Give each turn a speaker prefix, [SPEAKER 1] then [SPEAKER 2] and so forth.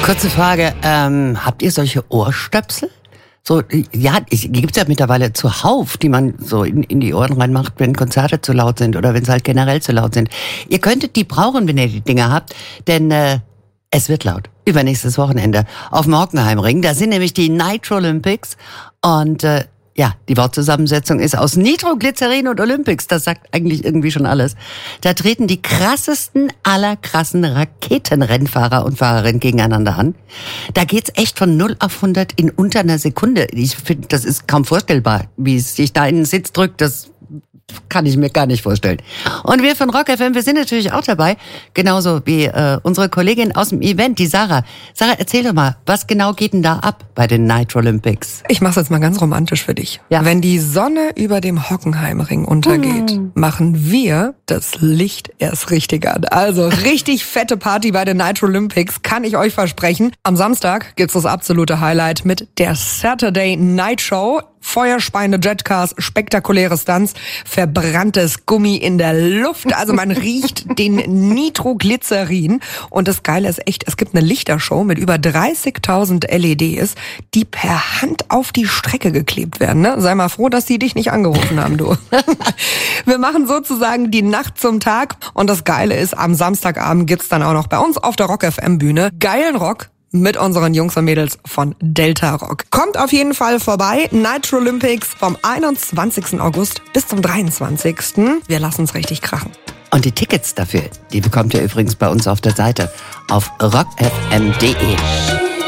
[SPEAKER 1] Kurze Frage, habt ihr solche Ohrstöpsel? So, ja, gibt's ja mittlerweile zuhauf, die man so in die Ohren reinmacht, wenn Konzerte zu laut sind oder wenn sie halt generell zu laut sind. Ihr könntet die brauchen, wenn ihr die Dinger habt, denn es wird laut. Übernächstes Wochenende auf dem Hockenheimring. Da sind nämlich die Nitro Olympics und ja, die Wortzusammensetzung ist aus Nitroglycerin und Olympics. Das sagt eigentlich irgendwie schon alles. Da treten die krassesten aller krassen Raketenrennfahrer und Fahrerinnen gegeneinander an. Da geht's echt von 0 auf 100 in unter einer Sekunde. Ich finde, das ist kaum vorstellbar, wie es sich da in den Sitz drückt. Das kann ich mir gar nicht vorstellen. Und wir von Rock FM, wir sind natürlich auch dabei, genauso wie unsere Kollegin aus dem Event, die Sarah. Sarah, erzähl doch mal, was genau geht denn da ab bei den Nitro Olympics?
[SPEAKER 2] Ich mach's jetzt mal ganz romantisch für dich.
[SPEAKER 1] Ja.
[SPEAKER 2] Wenn die Sonne über dem Hockenheimring untergeht, machen wir das Licht erst richtig an. Also richtig fette Party bei den Nitro Olympics, kann ich euch versprechen. Am Samstag gibt's das absolute Highlight mit der Saturday Night Show. Feuerspeiende Jetcars, spektakuläre Stunts, verbranntes Gummi in der Luft. Also man riecht den Nitroglycerin. Und das Geile ist echt, es gibt eine Lichtershow mit über 30.000 LEDs, die per Hand auf die Strecke geklebt werden. Ne? Sei mal froh, dass die dich nicht angerufen haben, du. Wir machen sozusagen die Nacht zum Tag. Und das Geile ist, am Samstagabend gibt's dann auch noch bei uns auf der Rock FM Bühne geilen Rock mit unseren Jungs und Mädels von Delta Rock. Kommt auf jeden Fall vorbei. Nitro Olympics vom 21. August bis zum 23. Wir lassen es richtig krachen.
[SPEAKER 1] Und die Tickets dafür, die bekommt ihr übrigens bei uns auf der Seite auf rockfm.de.